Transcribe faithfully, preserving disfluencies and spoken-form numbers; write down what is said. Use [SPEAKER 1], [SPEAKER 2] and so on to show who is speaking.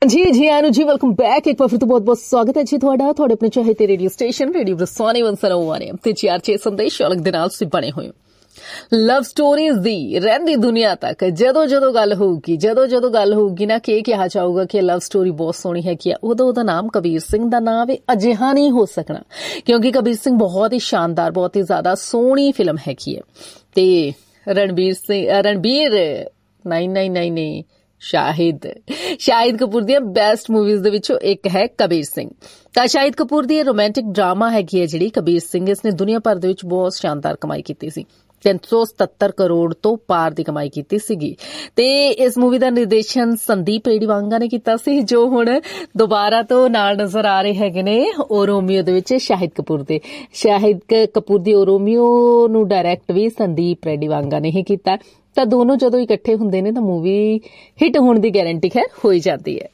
[SPEAKER 1] ਜੀ ਜੀ ਆਨੂ ਜੀ ਵੈਲਕਮ ਬੈਕ। ਇੱਕ ਵਾਰ ਫਿਰ ਤੋਂ ਬਹੁਤ ਬਹੁਤ ਸਵਾਗਤ ਹੈ ਜੀ ਤੁਹਾਡਾ ਤੁਹਾਡੇ ਆਪਣੇ ਚਾਹਤੇ ਰੇਡੀਓ ਸਟੇਸ਼ਨ ਰੇਡੀਓ ਬਰਸਾਨੇ ਇੱਕ ਸੌ ਇੱਕ ਤੇ ਚਾਰ ਛੇ ਸੰਦੇਸ਼ ਔਲਖ ਦੇ ਨਾਲ ਤੁਸੀਂ ਬਣੇ ਹੋਏ ਹੋ। ਲਵ ਸਟੋਰੀਜ਼ ਦੀ ਰਹਿੰਦੀ ਦੁਨੀਆ ਤੱਕ ਜਦੋਂ ਜਦੋਂ ਗੱਲ ਹੋਊਗੀ ਜਦੋਂ ਜਦੋਂ ਗੱਲ ਹੋਊਗੀ ਨਾ ਕਿ ਇਹ ਕਿਹਾ ਜਾਊਗਾ ਕਿ ਲਵ ਸਟੋਰੀ ਬਹੁਤ ਸੋਹਣੀ ਹੈ ਕਿ ਉਦੋਂ ਉਹਦਾ ਨਾਮ ਕਬੀਰ ਸਿੰਘ ਦਾ ਨਾਮ ਹੈ। ਅਜਿਹਾ ਨਹੀਂ ਹੋ ਸਕਣਾ ਕਿਉਂਕਿ ਕਬੀਰ ਸਿੰਘ ਬਹੁਤ ਹੀ ਸ਼ਾਨਦਾਰ ਬਹੁਤ ਹੀ ਜ਼ਿਆਦਾ ਸੋਹਣੀ ਫਿਲਮ ਹੈਗੀ ਹੈ ਤੇ ਰਣਬੀਰ ਸਿੰਘ ਰਣਬੀਰ ਨਹੀਂ ਨਹੀਂ ਨਹੀਂ ਨਹੀਂ ਸ਼ਾਹਿਦ ਸ਼ਾਹਿਦ ਕਪੂਰ ਦੀਆਂ ਬੈਸਟ ਮੂਵੀਜ਼ ਦੇ ਵਿੱਚੋਂ ਇੱਕ ਹੈ ਕਬੀਰ ਸਿੰਘ। ਤਾਂ ਸ਼ਾਹਿਦ ਕਪੂਰ ਦੀ ਰੋਮਾਂਟਿਕ ਡਰਾਮਾ ਹੈਗੀ ਹੈ ਜਿਹੜੀ ਕਬੀਰ ਸਿੰਘ, ਇਸਨੇ ਦੁਨੀਆ ਭਰ ਦੇ ਵਿੱਚ ਬਹੁਤ ਸ਼ਾਨਦਾਰ ਕਮਾਈ ਕੀਤੀ ਸੀ। ਤਿੰਨ ਸੌ ਸਤੱਤਰ ਕਰੋੜ ਤੋਂ ਪਾਰ ਦੀ ਕਮਾਈ ਕੀਤੀ ਸੀਗੀ ਤੇ ਇਸ ਮੂਵੀ ਦਾ ਨਿਰਦੇਸ਼ਨ ਸੰਦੀਪ ਰੇਡੀਵਾਂਗਾ ਨੇ ਕੀਤਾ ਸੀ ਜੋ ਹੁਣ ਦੁਬਾਰਾ ਤੋਂ ਨਾਲ ਨਜ਼ਰ ਆ ਰਹੇ ਹੈਗੇ ਨੇ ਓ ਰੋਮੀਓ ਦੇ ਵਿੱਚ ਸ਼ਾਹਿਦ ਕਪੂਰ ਦੇ। ਸ਼ਾਹਿਦ ਕਪੂਰ ਦੀ ਓ ਰੋਮੀਓ ਨੂੰ ਡਾਇਰੈਕਟ ਵੀ ਸੰਦੀਪ ਰੇਡੀਵਾਂਗਾ ਨੇ ਹੀ ਕੀਤਾ। ਤਾਂ ਦੋਨੋਂ ਜਦੋਂ ਇਕੱਠੇ ਹੁੰਦੇ ਨੇ ਤਾਂ ਮੂਵੀ ਹਿੱਟ ਹੋਣ ਦੀ ਗਾਰੰਟੀ ਖੈਰ ਹੋਈ ਜਾਂਦੀ ਹੈ।